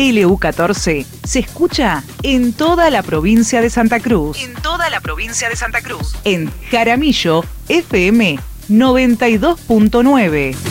LU14 se escucha en toda la provincia de Santa Cruz. En toda la provincia de Santa Cruz. En Jaramillo FM 92.9.